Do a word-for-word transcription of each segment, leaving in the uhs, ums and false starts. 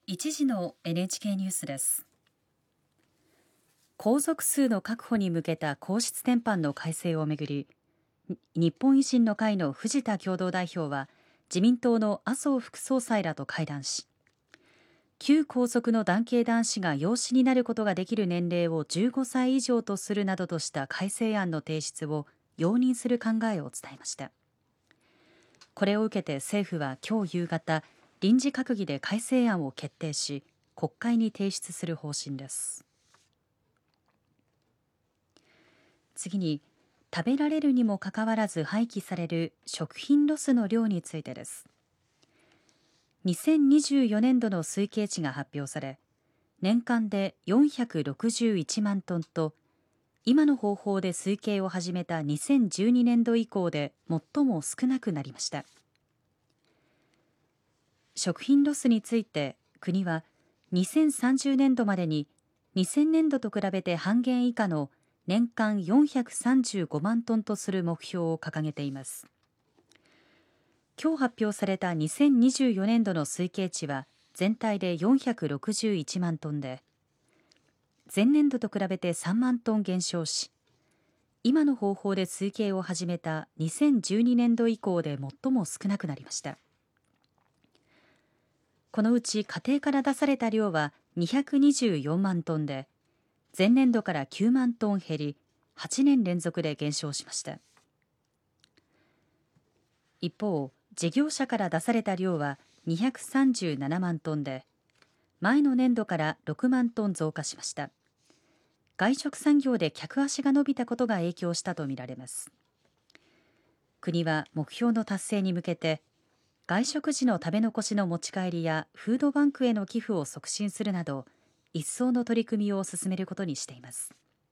一時の エヌエイチケー ニュースです。皇族数の確保に向けた皇室典範の改正をめぐり、日本維新の会の藤田共同代表は自民党の麻生副総裁らと会談し、旧皇族の男系男子が養子になることができる年齢をじゅうごさい以上とするなどとした改正案の提出を容認する考えを伝えました。これを受けて政府は今日夕方、臨時閣議で改正案を決定し、国会に提出する方針です。次に、食べられるにもかかわらず廃棄される食品ロスの量についてです。にせんにじゅうよねんどの推計値が発表され、年間でよんひゃくろくじゅういちまんトンと、今の方法で推計を始めたにせんじゅうにねんど以降で最も少なくなりました。食品ロスについて国はにせんさんじゅうねんどまでににせんねんどと比べて半減以下の年間よんひゃくさんじゅうごまんトンとする目標を掲げています。今日発表されたにせんにじゅうよねんどの推計値は全体でよんひゃくろくじゅういちまんトンで、前年度と比べてさんまんトン減少し、今の方法で推計を始めたにせんじゅうにねんど以降で最も少なくなりました。このうち家庭から出された量はにひゃくにじゅうよんまんトンで、前年度からきゅうまんトン減り、はちねん連続で減少しました。一方、事業者から出された量はにひゃくさんじゅうななまんトンで、前の年度からろくまんトン増加しました。外食産業で客足が伸びたことが影響したとみられます。国は目標の達成に向けて、外食時の食べ残しの持ち帰りやフードバンクへの寄付を促進するなど、一層の取り組みを進めることにしています。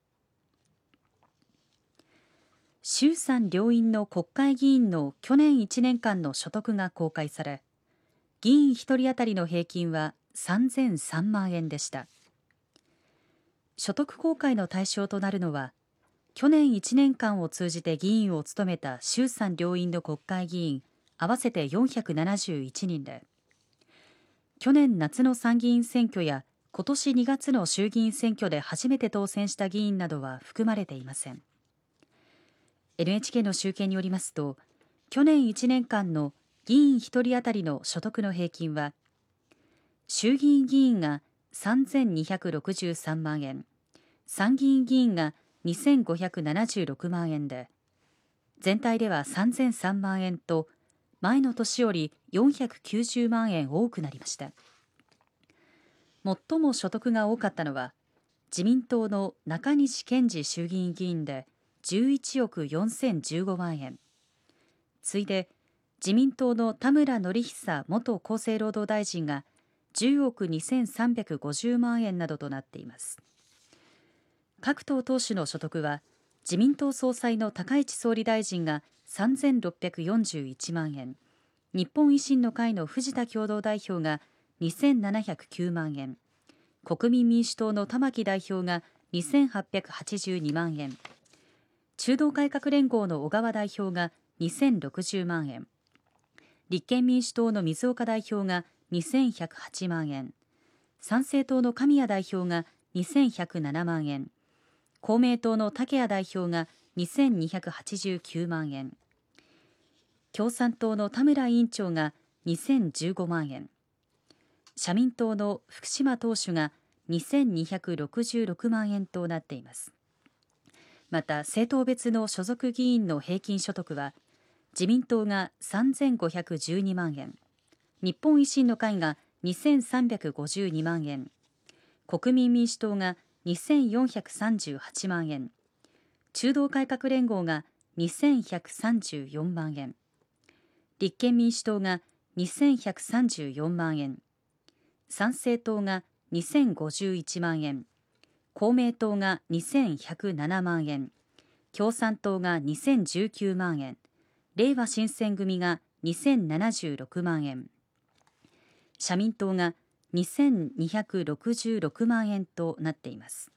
衆参両院の国会議員の去年いちねんかんの所得が公開され、議員ひとり当たりの平均はさんぜんさんまんえんでした。所得公開の対象となるのは、去年いちねんかんを通じて議員を務めた衆参両院の国会議員合わせてよんひゃくななじゅういちにんで、去年夏の参議院選挙や今年にがつの衆議院選挙で初めて当選した議員などは含まれていません。エヌエイチケー の集計によりますと、去年いちねんかんの議員ひとり当たりの所得の平均は、衆議院議員がさんぜんにひゃくろくじゅうさんまんえん、参議院議員がにせんごひゃくななじゅうろくまんえんで、全体ではさんぜんさんまんえんと、前の年よりよんひゃくきゅうじゅうまんえん多くなりました。最も所得が多かったのは、自民党の中西健治衆議院議員でじゅういちおくよんせんじゅうごまんえん、次いで自民党の田村憲久元厚生労働大臣がじゅうおくにせんさんびゃくごじゅうまんえんなどとなっています。各党党首の所得は、自民党総裁の高市総理大臣がさんぜんろっぴゃくよんじゅういちまんえん、日本維新の会の藤田共同代表がにせんななひゃくきゅうまんえん、国民民主党の玉木代表がにせんはっぴゃくはちじゅうにまんえん、中道改革連合の小川代表がにせんろくじゅうまんえん、立憲民主党の水岡代表がにせんひゃくはちまんえん、参政党の神谷代表がにせんひゃくななまんえん、公明党の竹谷代表がにせんにひゃくはちじゅうきゅうまんえん、共産党の田村委員長がにせんじゅうごまんえん、社民党の福島党首がにせんにひゃくろくじゅうろくまんえんとなっています。また政党別の所属議員の平均所得は、自民党がさんぜんごひゃくじゅうにまんえん、日本維新の会がにせんさんびゃくごじゅうにまんえん、国民民主党がにせんよんひゃくさんじゅうはちまんえん、中道改革連合がにせんひゃくさんじゅうよんまんえん、立憲民主党がにせんひゃくさんじゅうよんまんえん、参政党がにせんごじゅういちまんえん、公明党がにせんひゃくななまんえん、共産党がにせんじゅうきゅうまんえん、れいわ新選組がにせんななじゅうろくまんえん、社民党がにせんにひゃくろくじゅうろくまんえんとなっています。